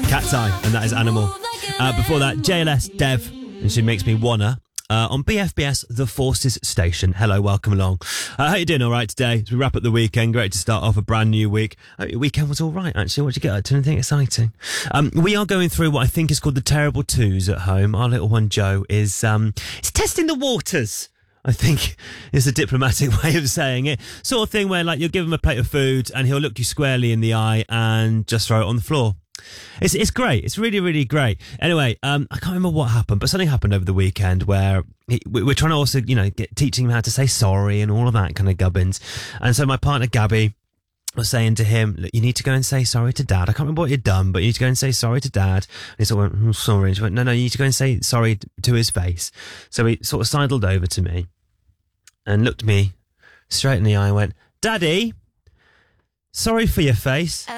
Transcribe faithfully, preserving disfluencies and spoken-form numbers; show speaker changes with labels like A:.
A: Cat's Eye, and that is Animal. Uh, before that, J L S, Dev, and She Makes Me Wanna. Uh, on B F B S, The Forces Station. Hello, welcome along. Uh, how you doing all right today? As we wrap up the weekend, great to start off a brand new week. Uh, your weekend was all right, actually. What did you get up to? Anything exciting? Um, we are going through what I think is called the terrible twos at home. Our little one, Joe, is um, is testing the waters, I think is a diplomatic way of saying it. Sort of thing where, like, you'll give him a plate of food and he'll look you squarely in the eye and just throw it on the floor. It's it's great. It's really, really great. Anyway, um, I can't remember what happened, but something happened over the weekend where he, we're trying to also, you know, get, teaching him how to say sorry and all of that kind of gubbins. And so my partner, Gabby, was saying to him, look, you need to go and say sorry to Dad. I can't remember what you'd done, but you need to go and say sorry to Dad. And he sort of went, I'm sorry. And she went, no, no, you need to go and say sorry to his face. So he sort of sidled over to me and looked me straight in the eye and went, Daddy, sorry for your face.